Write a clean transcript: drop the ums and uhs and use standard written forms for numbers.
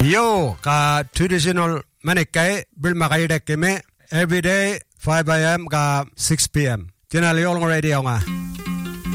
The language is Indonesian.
Yo ka traditional manikai bil makai dek keme every day 5 a.m. ka 6 p.m. Tinali all radio nga.